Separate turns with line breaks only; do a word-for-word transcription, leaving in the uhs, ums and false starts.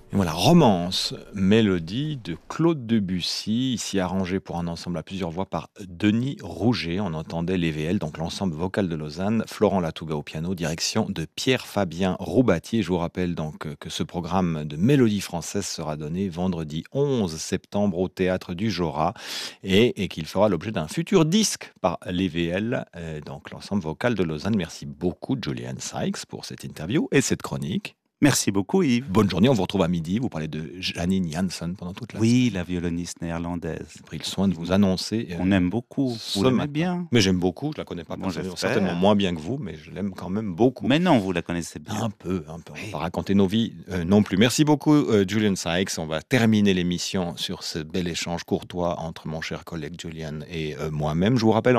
Et voilà, Romance, mélodie de Claude Debussy, ici arrangée pour un ensemble à plusieurs voix par Denis Rouget. On entendait l'E V L, donc l'ensemble vocal de Lausanne, Florent Latouga au piano, direction de Pierre-Fabien Roubatier. Je vous rappelle donc euh, que ce programme de mélodie française sera donné vendredi onze septembre au Théâtre du Jorat et, et qu'il fera l'objet d'un futur disque par l'E V L, euh, donc l'ensemble vocal de Lausanne. Merci beaucoup Julian Sykes pour cette interview et cette chronique.
Merci beaucoup Yves.
Bonne journée, on vous retrouve à midi. Vous parlez de Janine Janssen pendant toute la
Oui,
semaine.
la violoniste néerlandaise.
J'ai pris le soin de vous annoncer euh,
On aime beaucoup.
ce
Vous l'aimez
matin.
bien?
Mais j'aime beaucoup, je la connais pas
Bon,
personnellement,
j'espère.
certainement moins bien que vous, mais je l'aime quand même beaucoup.
Mais non, vous la connaissez bien.
Un peu, un peu. On va
Oui.
pas raconter nos vies euh, non plus. Merci beaucoup, euh, Julian Sykes. On va terminer l'émission sur ce bel échange courtois entre mon cher collègue Julian et euh, moi-même. Je vous rappelle